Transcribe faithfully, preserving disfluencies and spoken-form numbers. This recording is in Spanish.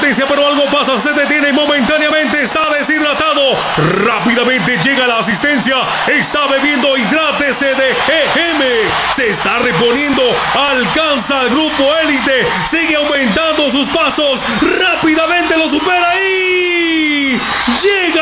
competencia, pero algo pasa, se detiene momentáneamente, está deshidratado. Rápidamente llega la asistencia, está bebiendo, hidrátese de E M. Se está reponiendo, alcanza al grupo élite, sigue aumentando sus pasos, rápidamente lo supera y llega